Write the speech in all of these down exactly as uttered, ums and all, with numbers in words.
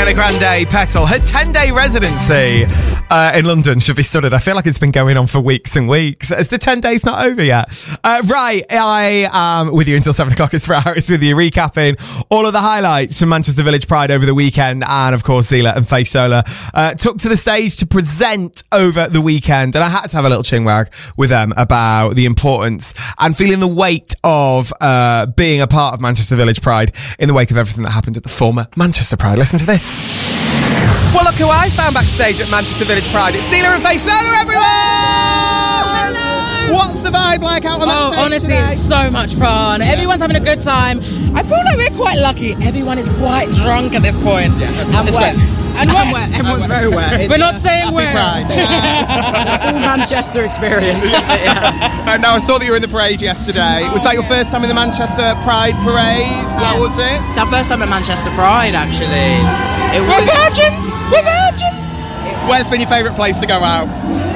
Ariana Grande, Petal. Her ten-day residency uh, in London should be studied. I feel like it's been going on for weeks and weeks. Is the ten days not over yet? Uh, right, I am with you until seven o'clock. It's for hours with you, recapping all of the highlights from Manchester Village Pride over the weekend. And, of course, Zila and Faith Solar uh, took to the stage to present over the weekend. And I had to have a little chinwag with them about the importance and feeling the weight of uh, being a part of Manchester Village Pride in the wake of everything that happened at the former Manchester Pride. Listen to this. Well, look who I found backstage at Manchester Village Pride. It's Zila and Faith Solar, everyone! Hello! What's the vibe like out on that oh, stage honestly, today? It's so much fun. Yeah. Everyone's having a good time. I feel like we're quite lucky. Everyone is quite drunk at this point. Yeah. And it's wet. Great. And wet. wet. Everyone's very wet. We're not saying where. Full Manchester experience. Yeah. And now I saw that you were in the parade yesterday. Oh, was that your yeah. first time in the Manchester Pride Parade? How Yes. was it? It's our first time at Manchester Pride, actually. It We're was. virgins. We're virgins. Where's been your favourite place to go out?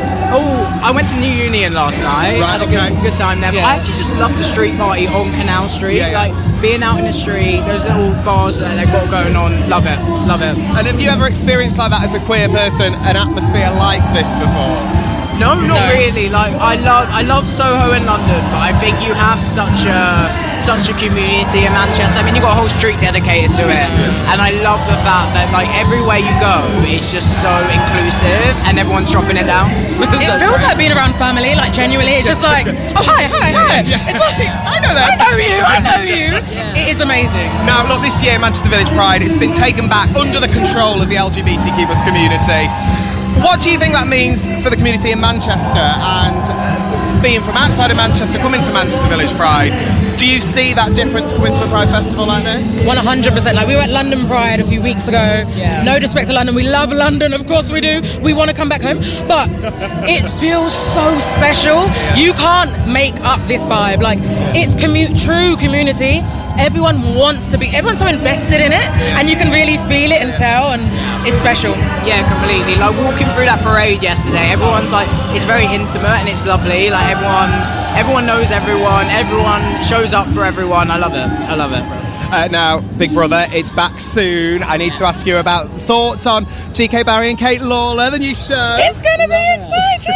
Oh, I went to New Union last night. Right, Had a okay. good, good time there. But Yeah. I actually just love the street party on Canal Street. Yeah, yeah. Like being out in the street, those little bars that they've got going on. Love it, love it. And have you ever experienced like that as a queer person, an atmosphere like this before? No, not No. really. Like I love, I love Soho in London, but I think you have such a such a community in Manchester. I mean, you've got a whole street dedicated to it, and I love the fact that like everywhere you go, it's just so inclusive, and everyone's dropping it down. It feels like being around family, like genuinely. It's just like, oh, hi, hi, hi. Yeah. It's like, I know that. I know you, I know you. It is amazing. Now, look, this year Manchester Village Pride, it's been taken back under the control of the L G B T Q plus community. What do you think that means for the community in Manchester and uh, being from outside of Manchester, coming to Manchester Village Pride? Do you see that difference coming to a Pride festival like this? one hundred percent. Like we were at London Pride a few weeks ago. Yeah. No disrespect to London. We love London, of course we do. We want to come back home. But it feels so special. You can't make up this vibe. Like it's commu- true community. Everyone wants to be, everyone's so invested in it, and you can really feel it and tell, and it's special. Yeah, completely. Like walking through that parade yesterday, everyone's like, it's very intimate and it's lovely. Like everyone, everyone knows everyone. Everyone shows up for everyone. I love it. I love it. Uh, now, Big Brother, it's back soon. I need to ask you about thoughts on G K Barry and Kate Lawler, the new show. It's gonna be exciting!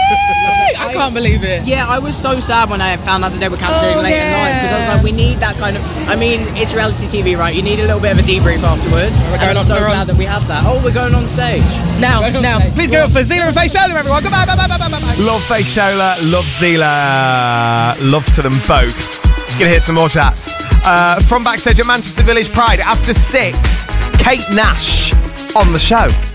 I can't believe it. Yeah, I was so sad when I found out that they were cancelling Oh, late at night because I was yeah. like, we need that kind of. I mean, it's reality T V, right? You need a little bit of a debrief afterwards. We're going and I'm on- so we're on- glad that we have that. Oh, we're going on stage. Now, Going on now. stage. Please go for Zila and Faith Solar, everyone. Goodbye, bye, bye, bye, bye, bye. Love Faith Solar, love Zila. Love to them both. You're going to hear some more chats. Uh, from backstage at Manchester Village Pride, after six, Kate Nash on the show.